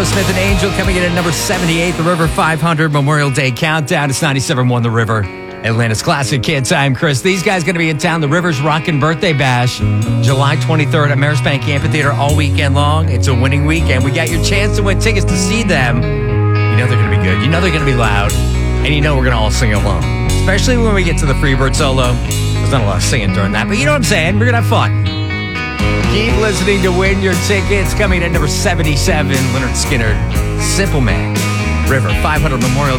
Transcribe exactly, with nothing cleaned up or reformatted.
Smith and Angel coming in at number seventy-eight, the River five hundred Memorial Day Countdown. It's ninety-seven point one The River, Atlanta's classic kids. I'm Chris. These guys going to be in town. The River's Rockin' Birthday Bash, July twenty-third at Marist Bank Amphitheater all weekend long. It's a winning weekend. We got your chance to win tickets to see them. You know they're going to be good. You know they're going to be loud. And you know we're going to all sing along. Especially when we get to the Freebird solo. There's not a lot of singing during that, but you know what I'm saying. We're going to have fun. Keep listening to win your tickets. Coming in at number seventy-seven, Leonard Skinner, Simple Man, River five hundred Memorial